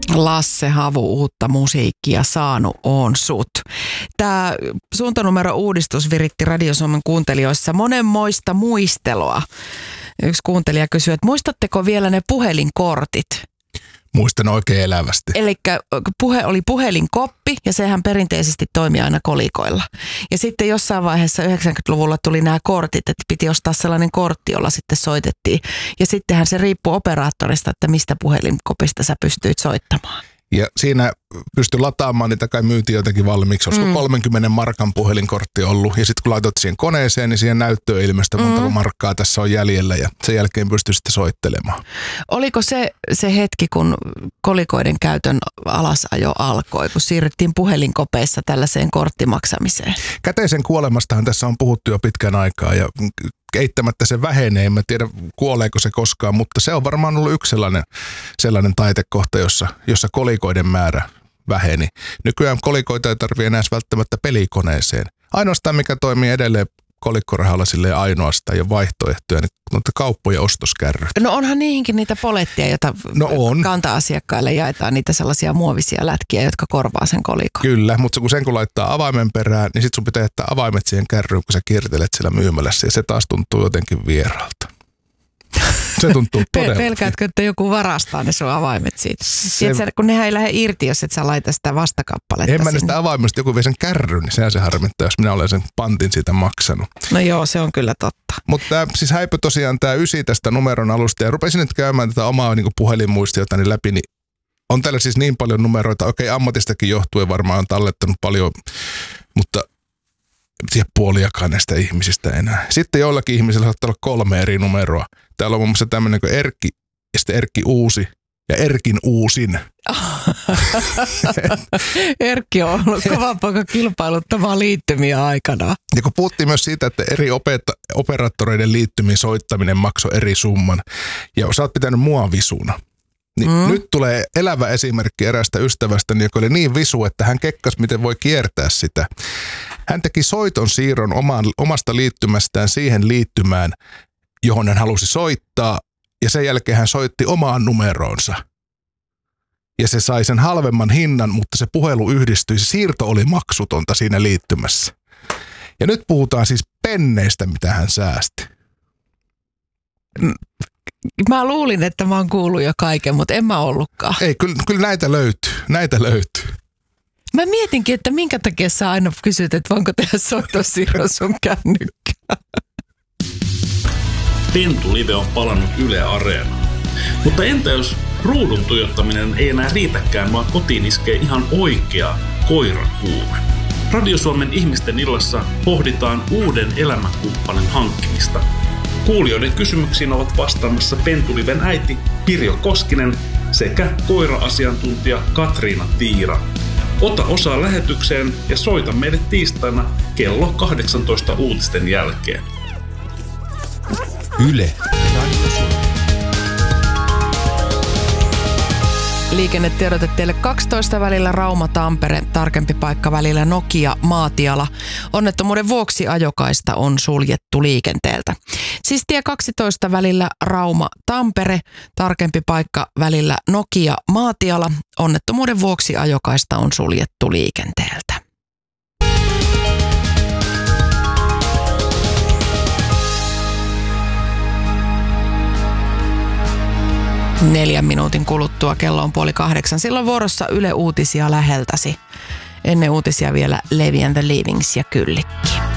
Lasse Havu, uutta musiikkia saanut on sut. Tämä suuntanumero-uudistus viritti Radio Suomen kuuntelijoissa monenmoista muistelua. Yksi kuuntelija kysyi, että muistatteko vielä ne puhelinkortit? Muistan oikein elävästi. Eli oli puhelinkoppi ja sehän perinteisesti toimi aina kolikoilla. Ja sitten jossain vaiheessa 90-luvulla tuli nämä kortit, että piti ostaa sellainen kortti, jolla sitten soitettiin. Ja sittenhän se riippui operaattorista, että mistä puhelinkopista sä pystyit soittamaan. Ja siinä pystyi lataamaan, niitä kai myytiin jotenkin valmiiksi. Olisiko 30 markan puhelinkortti ollut. Ja sitten kun laitoit siihen koneeseen, niin siihen näyttöön ilmeisesti montako markkaa tässä on jäljellä. Ja sen jälkeen pystyi sitten soittelemaan. Oliko se hetki, kun kolikoiden käytön alasajo alkoi, kun siirryttiin puhelinkopeissa tällaiseen korttimaksamiseen? Käteisen kuolemastahan tässä on puhuttu jo pitkän aikaa. Ja eittämättä se vähenee. En mä tiedä, kuoleeko se koskaan, mutta se on varmaan ollut yksi sellainen taitekohta, jossa kolikoiden määrä väheni. Nykyään kolikoita ei tarvitse enää välttämättä pelikoneeseen. Ainoastaan mikä toimii edelleen kolikkorahalla silleen ainoastaan ja vaihtoehtoja, niin kauppojen ostoskärryt. No onhan niihinkin niitä polettia, joita kanta-asiakkaille jaetaan, niitä sellaisia muovisia lätkiä, jotka korvaa sen kolikon. Kyllä, mutta kun laittaa avaimen perään, niin sit sun pitää jättää avaimet siihen kärryyn, kun sä kiertelet siellä myymälässä ja se taas tuntuu jotenkin vieraalta. Se tuntuu todella. Pelkäätkö, että joku varastaa ne sun avaimet siitä? Tiedätkö, kun nehän ei lähde irti, jos et sä laita sitä vastakappaletta en mä sitä avaimesta, joku vie sen kärryn, niin sehän se harmittaa, jos minä olen sen pantin siitä maksanut. No joo, se on kyllä totta. Mutta siis häipyi tosiaan tämä 9 tästä numeron alusta ja rupesin nyt käymään tätä omaa niin puhelinmuistiotani läpi, niin on täällä siis niin paljon numeroita. Okei, ammatistakin johtuen varmaan on tallettanut paljon, mutta tiedä puoliakaan näistä ihmisistä enää. Sitten joillakin ihmisillä saattaa olla 3 eri numeroa. Täällä on muun muassa tämmöinen kuin Erkki ja sitten Erkki Uusi ja Erkin Uusin. Erkki on ollut kova poika kilpailuttamaan liittymiä aikana. Ja kun puhuttiin myös siitä, että eri operaattoreiden liittymiin soittaminen maksoi eri summan ja sä oot pitänyt mua visuna. Niin nyt tulee elävä esimerkki eräästä ystävästäni, joka oli niin visu, että hän kekkasi, miten voi kiertää sitä. Hän teki soiton siirron omasta liittymästään siihen liittymään, johon hän halusi soittaa, ja sen jälkeen hän soitti omaan numeroonsa. Ja se sai sen halvemman hinnan, mutta se puhelu yhdistyi, se siirto oli maksutonta siinä liittymässä. Ja nyt puhutaan siis penneistä, mitä hän säästi. Mä luulin, että mä oon kuullut jo kaiken, mutta en mä ollutkaan. Ei, kyllä näitä löytyy. Mä mietinkin, että minkä takia sä aina kysyt, että voinko tehdä soittosiirron sun kännykkään. Pentu-live on palannut Yle Areenaan. Mutta entä jos ruudun tuijottaminen ei enää riitäkään, vaan kotiin iskee ihan oikea koirakuume? Radio Suomen ihmisten illassa pohditaan uuden elämänkumppanin hankkimista. Kuulijoiden kysymyksiin ovat vastaamassa Pentu-liven äiti Pirjo Koskinen sekä koira-asiantuntija Katriina Tiira. Ota osaa lähetykseen ja soita meille tiistaina kello 18 uutisten jälkeen. Yle. Liikennetiedote teille 12 välillä Rauma-Tampere, tarkempi paikka välillä Nokia-Maatiala. Onnettomuuden vuoksi ajokaista on suljettu liikenteeltä. Siis tie 12 välillä Rauma-Tampere, tarkempi paikka välillä Nokia-Maatiala. Onnettomuuden vuoksi ajokaista on suljettu liikenteeltä. 4 minuutin kuluttua kello on 7:30. Silloin vuorossa Yle Uutisia läheltäsi. Ennen uutisia vielä Levi and the Leavings ja Kyllikki.